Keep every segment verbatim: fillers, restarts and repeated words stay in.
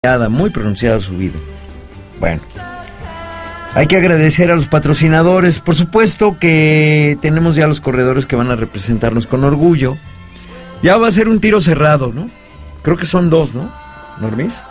muy pronunciada subida. Bueno, hay que agradecer a los patrocinadores, por supuesto que tenemos ya los corredores que van a representarnos con orgullo. Ya va a ser un tiro cerrado, ¿no? Creo que son dos, ¿no? ¿Normis?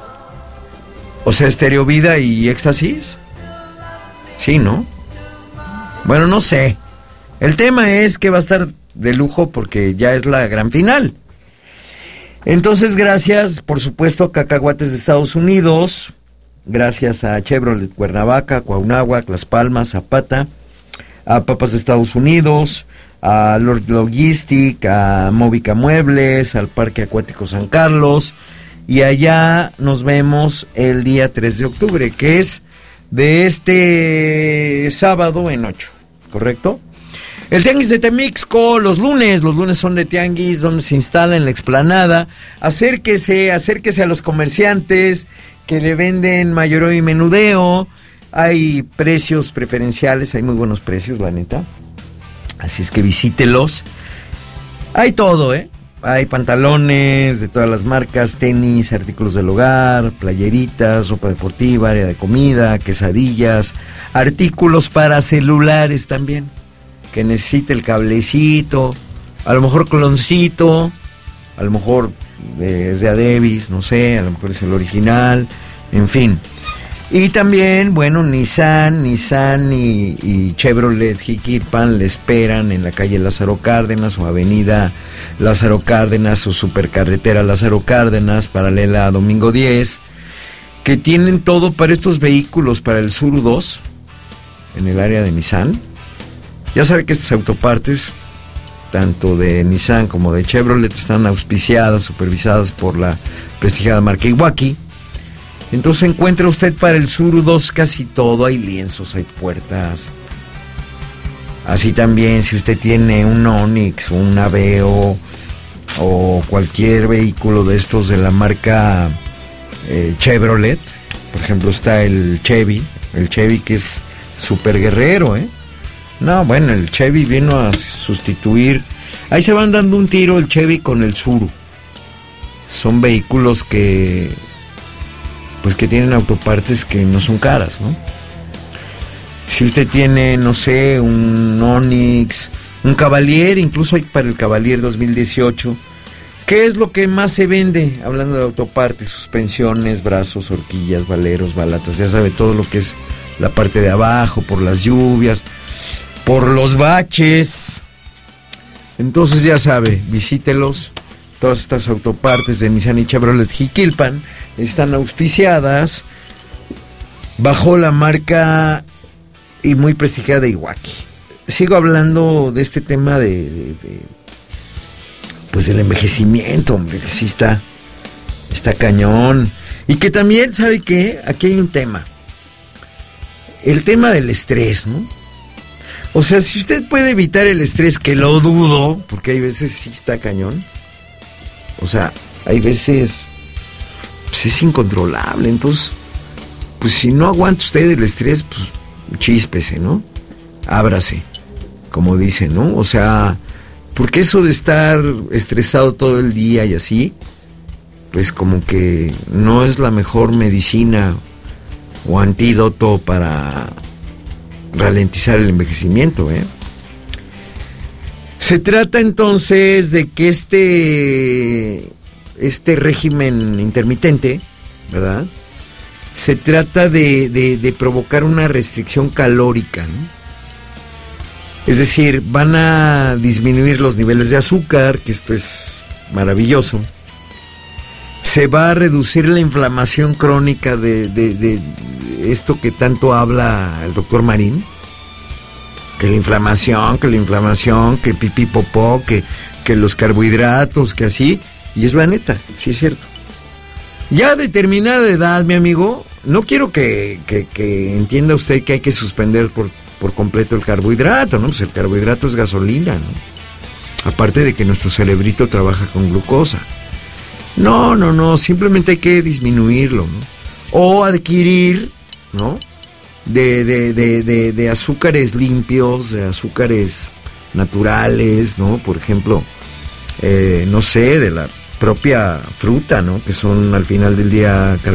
O sea, Estéreo Vida y Éxtasis. Sí, ¿no? Bueno, no sé. El tema es que va a estar de lujo porque ya es la gran final. Entonces, gracias, por supuesto, a Cacahuates de Estados Unidos, gracias a Chevrolet Cuernavaca, Cuauhnáhuac, Las Palmas, Zapata, a Papas de Estados Unidos, a Lord Logistic, a Móvica Muebles, al Parque Acuático San Carlos, y allá nos vemos el día tres de octubre, que es de este sábado en ocho, ¿correcto? El Tianguis de Temixco, los lunes, los lunes son de Tianguis, donde se instala en la explanada. Acérquese, acérquese a los comerciantes que le venden mayoreo y menudeo. Hay precios preferenciales, hay muy buenos precios, la neta. Así es que visítelos. Hay todo, ¿eh? Hay pantalones de todas las marcas, tenis, artículos del hogar, playeritas, ropa deportiva, área de comida, quesadillas, artículos para celulares también, que necesite el cablecito, a lo mejor cloncito, a lo mejor es de Adebis, no sé, a lo mejor es el original, en fin. Y también, bueno, Nissan, Nissan y, y Chevrolet Jiquilpan le esperan en la calle Lázaro Cárdenas o avenida Lázaro Cárdenas o supercarretera Lázaro Cárdenas, paralela a Domingo diez, que tienen todo para estos vehículos, para el Sur dos, en el área de Nissan. Ya sabe que estas autopartes, tanto de Nissan como de Chevrolet, están auspiciadas, supervisadas por la prestigiada marca Iwaki. Entonces encuentra usted para el Sur dos casi todo, hay lienzos, hay puertas. Así también, si usted tiene un Onix, un Aveo o cualquier vehículo de estos de la marca eh, Chevrolet, por ejemplo está el Chevy, el Chevy que es super guerrero, ¿eh? No, bueno, el Chevy vino a sustituir. Ahí se van dando un tiro el Chevy con el Tsuru. Son vehículos que, pues que tienen autopartes que no son caras, ¿no? Si usted tiene, no sé, un Onix, un Cavalier, incluso hay para el Cavalier dos mil dieciocho. ¿Qué es lo que más se vende? Hablando de autopartes, suspensiones, brazos, horquillas, valeros, balatas, ya sabe, todo lo que es la parte de abajo, por las lluvias, por los baches. Entonces ya sabe, visítelos. Todas estas autopartes de Nissan y Chevrolet Jiquilpan están auspiciadas bajo la marca y muy prestigiada de Iwaki. Sigo hablando de este tema de, de, de pues del envejecimiento, hombre, que sí está, está cañón. Y que también, ¿sabe qué? Aquí hay un tema. El tema del estrés, ¿no? O sea, si usted puede evitar el estrés, que lo dudo, porque hay veces sí está cañón. O sea, hay veces pues es incontrolable. Entonces, pues si no aguanta usted el estrés, pues chíspese, ¿no? Ábrase, como dicen, ¿no? O sea, porque eso de estar estresado todo el día y así, pues como que no es la mejor medicina o antídoto para ralentizar el envejecimiento, ¿eh? Se trata entonces de que este, este régimen intermitente, ¿verdad? Se trata de, de, de provocar una restricción calórica, ¿no? Es decir, van a disminuir los niveles de azúcar, que esto es maravilloso. Se va a reducir la inflamación crónica de, de, de esto que tanto habla el doctor Marín. Que la inflamación, que la inflamación, que pipí popó, que, que los carbohidratos, que así. Y es la neta, sí es cierto. Ya a determinada edad, mi amigo, no quiero que, que, que entienda usted que hay que suspender por, por completo el carbohidrato, ¿no? Pues el carbohidrato es gasolina, ¿no? Aparte de que nuestro cerebrito trabaja con glucosa. No, no, no, simplemente hay que disminuirlo, ¿no? O adquirir, ¿no? De, de, de, de, de azúcares limpios, de azúcares naturales, ¿no? Por ejemplo, eh, no sé, de la propia fruta, ¿no? Que son al final del día